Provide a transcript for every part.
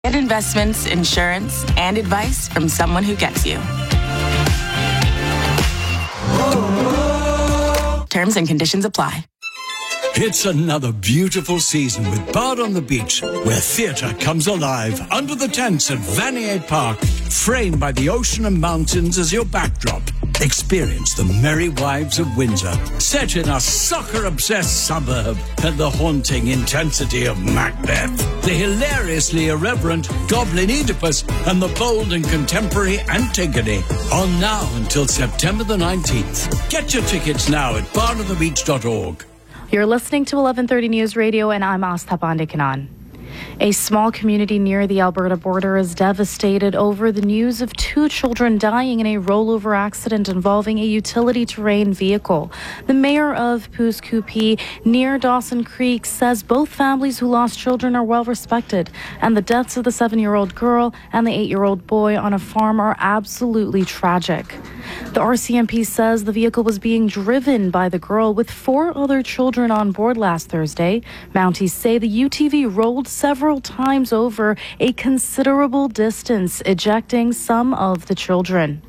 Get investments, insurance, and advice from someone who gets you. Terms and conditions apply. It's another beautiful season with Bard on the Beach, where theatre comes alive under the tents at Vanier Park, framed by the ocean and mountains as your backdrop. Experience the Merry Wives of Windsor, set in a soccer-obsessed suburb, and the haunting intensity of Macbeth, the hilariously irreverent Goblin Oedipus, and the bold and contemporary Antigone. On now until September the 19th. Get your tickets now at bardonthebeach.org. You're listening to 1130 News Radio, and I'm Astha Pandekanan. A small community near the Alberta border is devastated over the news of 2 children dying in a rollover accident involving a utility terrain vehicle. The mayor of Pouce Coupe near Dawson Creek says both families who lost children are well respected, and the deaths of the 7-year-old girl and the 8-year-old boy on a farm are absolutely tragic. The RCMP says the vehicle was being driven by the girl with 4 other children on board last Thursday. Mounties say the UTV rolled several times over a considerable distance, ejecting some of the children.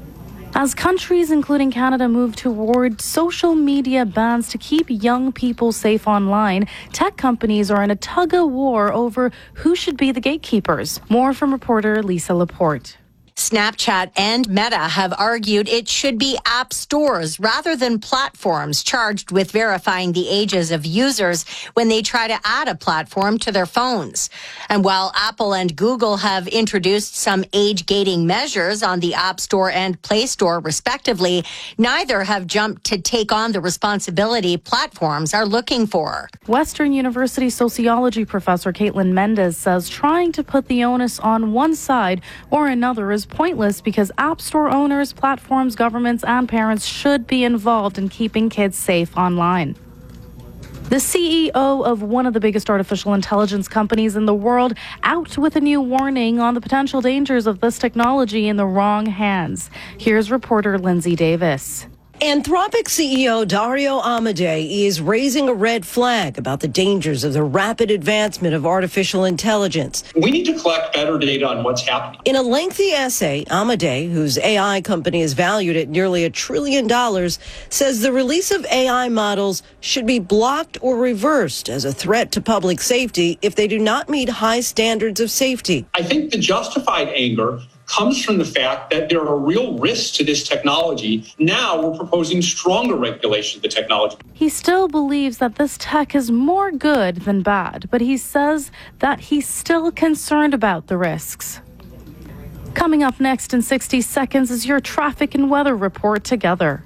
As countries, including Canada, move toward social media bans to keep young people safe online, tech companies are in a tug-of-war over who should be the gatekeepers. More from reporter Lisa Laporte. Snapchat and Meta have argued it should be app stores rather than platforms charged with verifying the ages of users when they try to add a platform to their phones. And while Apple and Google have introduced some age-gating measures on the App Store and Play Store, respectively, neither have jumped to take on the responsibility platforms are looking for. Western University sociology professor Caitlin Mendez says trying to put the onus on one side or another is pointless because App Store owners, platforms, governments, and parents should be involved in keeping kids safe online. The CEO of one of the biggest artificial intelligence companies in the world out with a new warning on the potential dangers of this technology in the wrong hands. Here's reporter Lindsay Davis. Anthropic CEO Dario Amodei is raising a red flag about the dangers of the rapid advancement of artificial intelligence. We need to collect better data on what's happening. In a lengthy essay, Amodei, whose AI company is valued at nearly $1 trillion, says the release of AI models should be blocked or reversed as a threat to public safety if they do not meet high standards of safety. I think the justified anger comes from the fact that there are real risks to this technology. Now we're proposing stronger regulation of the technology. He still believes that this tech is more good than bad, but he says that he's still concerned about the risks. Coming up next in 60 seconds is your traffic and weather report together.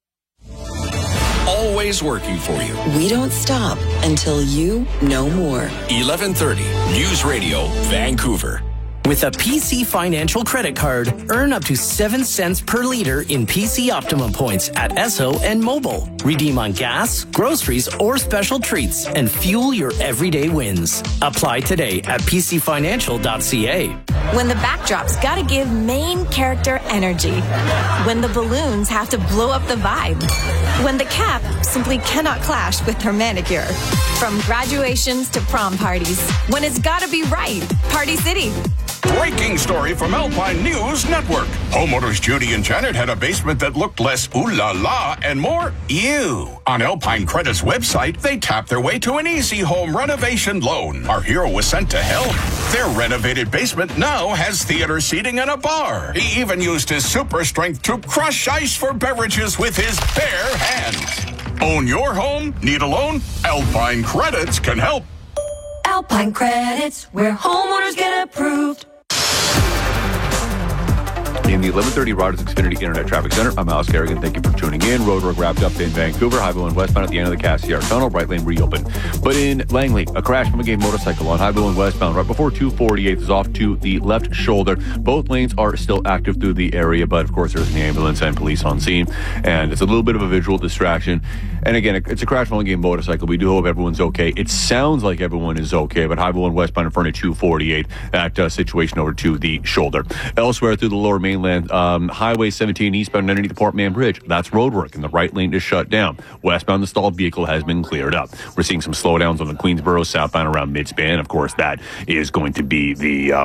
Always working for you. We don't stop until you know more. 1130 News Radio, Vancouver. With a PC Financial credit card, earn up to 7 cents per liter in PC Optimum points at Esso and Mobile. Redeem on gas, groceries, or special treats and fuel your everyday wins. Apply today at pcfinancial.ca. When the backdrop's gotta give main character energy. When the balloons have to blow up the vibe. When the cap simply cannot clash with her manicure. From graduations to prom parties. When it's gotta be right. Party City. Breaking story from Alpine News Network. Homeowners Judy and Janet had a basement that looked less ooh la la and more ew. On Alpine Credit's website, they tapped their way to an easy home renovation loan. Our hero was sent to help. Their renovated basement now has theater seating and a bar. He even used his super strength to crush ice for beverages with his bare hands. Own your home? Need a loan? Alpine Credits can help. Alpine Credits, where homeowners get approved. In the 1130 Rogers Xfinity Internet Traffic Center, I'm Alice Kerrigan. Thank you for tuning in. Roadwork wrapped up in Vancouver. Highway 1 westbound at the end of the Cassiar Tunnel. Right lane reopened. But in Langley, a crash from a gay motorcycle on Highway 1 westbound right before 248 is off to the left shoulder. Both lanes are still active through the area, but of course there's an ambulance and police on scene. And it's a little bit of a visual distraction. And again, it's a crash from a gay motorcycle. We do hope everyone's okay. It sounds like everyone is okay, but Highway 1 westbound in front of 248, that situation over to the shoulder. Elsewhere through the lower main Land. Highway 17 eastbound underneath the Port Mann Bridge. That's road work, and the right lane is shut down. Westbound, the stalled vehicle has been cleared up. We're seeing some slowdowns on the Queensboro southbound around Midspan. Of course, that is going to be the